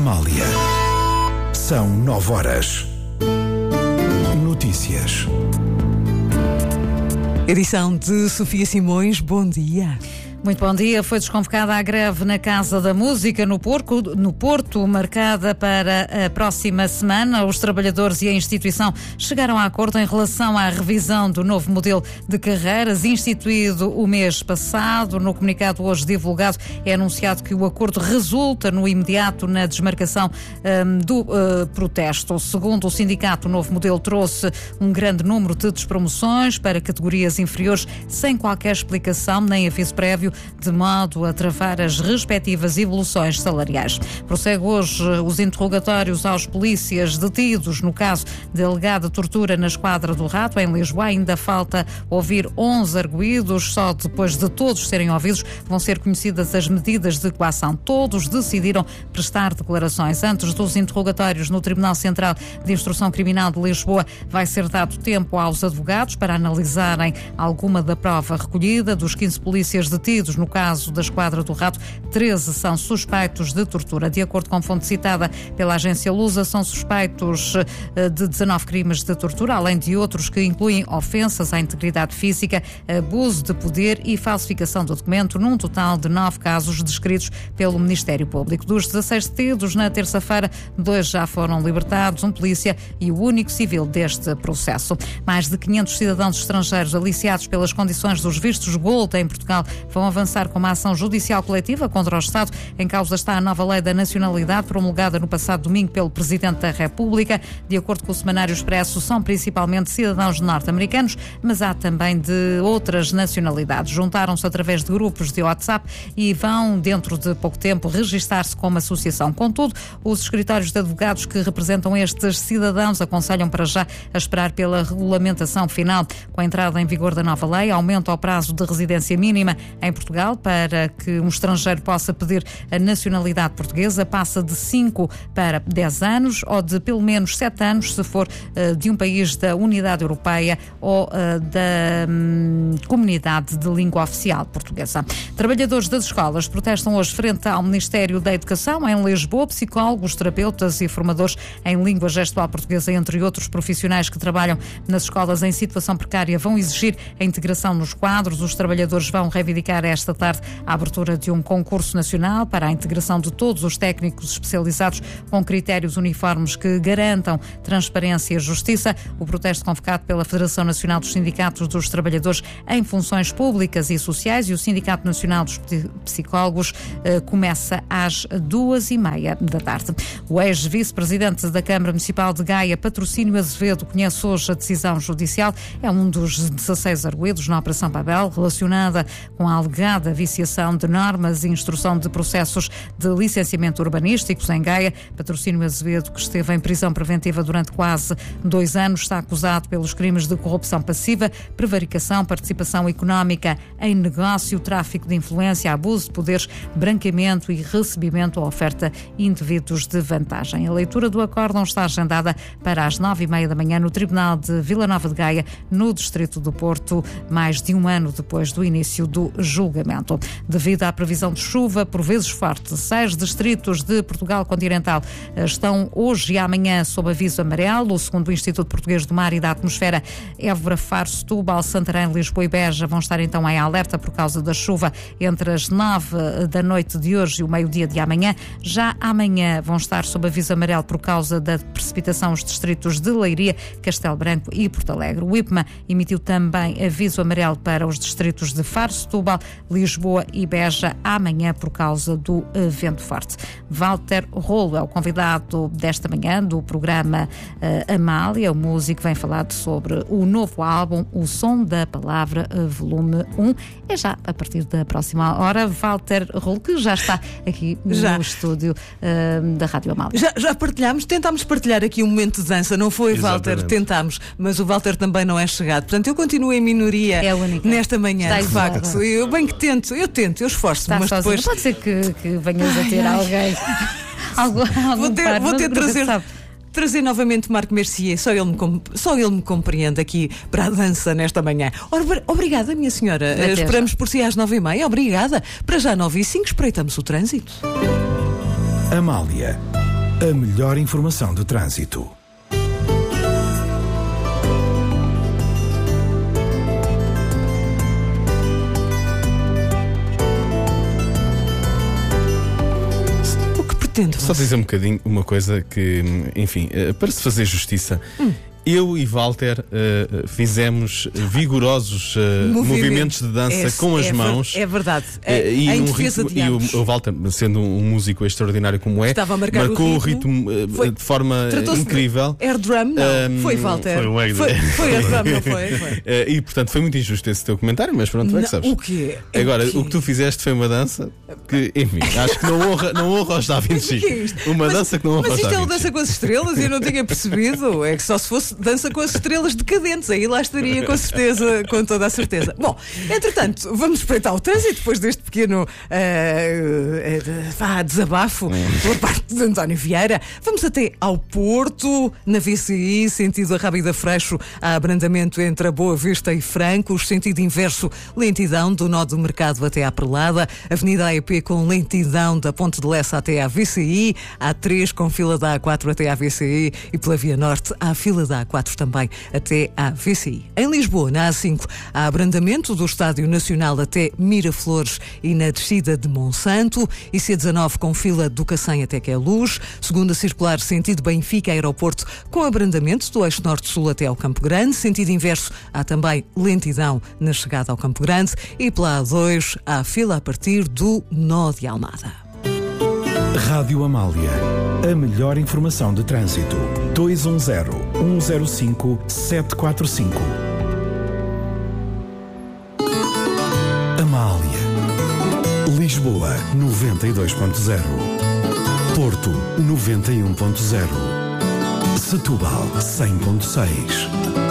Amália. São 9 horas. Notícias. Edição de Sofia Simões. Bom dia. Muito bom dia. Foi desconvocada a greve na Casa da Música no Porto, marcada para a próxima semana. Os trabalhadores e a instituição chegaram a acordo em relação à revisão do novo modelo de carreiras instituído o mês passado. No comunicado hoje divulgado é anunciado que o acordo resulta no imediato na desmarcação do protesto. Segundo o sindicato, o novo modelo trouxe um grande número de despromoções para categorias inferiores sem qualquer explicação nem aviso prévio, de modo a travar as respectivas evoluções salariais. Prossegue hoje os interrogatórios aos polícias detidos no caso de alegada tortura na Esquadra do Rato, em Lisboa. Ainda falta ouvir 11 arguidos. Só depois de todos serem ouvidos vão ser conhecidas as medidas de coação. Todos decidiram prestar declarações. Antes dos interrogatórios no Tribunal Central de Instrução Criminal de Lisboa, vai ser dado tempo aos advogados para analisarem alguma da prova recolhida. Dos 15 polícias detidos no caso da Esquadra do Rato, 13 são suspeitos de tortura. De acordo com fonte citada pela agência Lusa, são suspeitos de 19 crimes de tortura, além de outros que incluem ofensas à integridade física, abuso de poder e falsificação do documento, num total de 9 casos descritos pelo Ministério Público. Dos 16 detidos, na terça-feira, 2 já foram libertados, um polícia e o único civil deste processo. Mais de 500 cidadãos estrangeiros aliciados pelas condições dos vistos Gold em Portugal vão avançar com uma ação judicial coletiva contra o Estado. Em causa está a nova lei da nacionalidade, promulgada no passado domingo pelo Presidente da República. De acordo com o Semanário Expresso, são principalmente cidadãos norte-americanos, mas há também de outras nacionalidades. Juntaram-se através de grupos de WhatsApp e vão, dentro de pouco tempo, registar-se como associação. Contudo, os escritórios de advogados que representam estes cidadãos aconselham para já a esperar pela regulamentação final. Com a entrada em vigor da nova lei, aumenta o prazo de residência mínima em Portugal para que um estrangeiro possa pedir a nacionalidade portuguesa, passa de 5 para 10 anos ou de pelo menos 7 anos se for de um país da Unidade Europeia ou da Comunidade de Língua Oficial Portuguesa. Trabalhadores das escolas protestam hoje frente ao Ministério da Educação em Lisboa. Psicólogos, terapeutas e formadores em língua gestual portuguesa, entre outros profissionais que trabalham nas escolas em situação precária, vão exigir a integração nos quadros. Os trabalhadores vão reivindicar esta tarde a abertura de um concurso nacional para a integração de todos os técnicos especializados com critérios uniformes que garantam transparência e justiça. O protesto convocado pela Federação Nacional dos Sindicatos dos Trabalhadores em Funções Públicas e Sociais e o Sindicato Nacional dos Psicólogos começa às 2:30 da tarde. O ex-vice-presidente da Câmara Municipal de Gaia, Patrocínio Azevedo, conhece hoje a decisão judicial. É um dos 16 arguidos na Operação Babel, relacionada com a alegada viciação de normas e instrução de processos de licenciamento urbanísticos em Gaia. Patrocínio Azevedo, que esteve em prisão preventiva durante quase 2 anos, está acusado pelos crimes de corrupção passiva, prevaricação, participação económica em negócio, tráfico de influência, abuso de poderes, branqueamento e recebimento ou oferta indevidos de vantagem. A leitura do acórdão está agendada para as 9:30 da manhã no Tribunal de Vila Nova de Gaia, no Distrito do Porto, mais de um ano depois do início do julgamento. Devido à previsão de chuva, por vezes forte, 6 distritos de Portugal continental estão hoje e amanhã sob aviso amarelo. Segundo o Instituto Português do Mar e da Atmosfera, Évora, Faro, Setúbal, Santarém, Lisboa e Beja vão estar então em alerta por causa da chuva entre as 9 da noite de hoje e o meio-dia de amanhã. Já amanhã vão estar sob aviso amarelo por causa da precipitação os distritos de Leiria, Castelo Branco e Porto Alegre. O IPMA emitiu também aviso amarelo para os distritos de Faro, Setúbal, Lisboa e Beja amanhã por causa do vento forte. Walter Rolo é o convidado desta manhã do programa Amália. O músico vem falar sobre o novo álbum O Som da Palavra, volume 1. É já a partir da próxima hora. Walter Rolo, que já está aqui no estúdio da Rádio Amália. Já partilhámos, tentámos partilhar aqui um momento de dança, não foi, Walter? Exatamente. Tentámos, mas o Walter também não é chegado. Portanto, eu continuo em minoria nesta manhã, de facto. Eu bem que tento, eu esforço-me, mas depois... Pode ser que venhas a ter alguém. Vou ter de trazer novamente Marco Mercier, só ele me compreende aqui para a dança nesta manhã. Obrigada, minha senhora. Esperamos por si às 9:30. Obrigada. Para já 9:05, espreitamos o trânsito. Amália, A melhor informação de trânsito. Só dizer um bocadinho uma coisa que, enfim, para se fazer justiça, eu e Walter fizemos vigorosos movimentos de dança com as mãos. É verdade. E o Walter, sendo um músico extraordinário como é, marcou o ritmo de forma incrível. Air drum, não. Foi, Walter. Foi air drum, não foi? E portanto foi muito injusto esse teu comentário, mas pronto, tu é que sabes. O quê? Agora, o que tu fizeste foi uma dança que, enfim, acho que não honra aos Da Vinci. Uma dança que não honra aos Da Vinci. Mas isto é o Dança com as Estrelas e eu não tinha percebido. É que só se fosse Dança com as Estrelas decadentes, aí lá estaria com certeza, com toda a certeza. Bom, entretanto, vamos espreitar o trânsito depois deste pequeno desabafo pela parte de António Vieira. Vamos até ao Porto, na VCI, sentido Arrábida Freixo, há abrandamento entre a Boa Vista e Francos, sentido inverso, lentidão do nó do Mercado até à Perlada, Avenida AEP com lentidão da Ponte de Lessa até à VCI, A3 com fila da A4 até à VCI e pela Via Norte há fila da A4 também até à VCI. Em Lisboa, na A5, há abrandamento do Estádio Nacional até Miraflores e na descida de Monsanto, e C19 com fila do Cacém até que é Luz, segunda circular sentido Benfica Aeroporto com abrandamento do eixo norte-sul até ao Campo Grande, sentido inverso há também lentidão na chegada ao Campo Grande e pela A2 há fila a partir do nó de Almada. Rádio Amália. A melhor informação de trânsito. 210-105-745. Amália. Lisboa 92.0. Porto 91.0. Setúbal 100.6.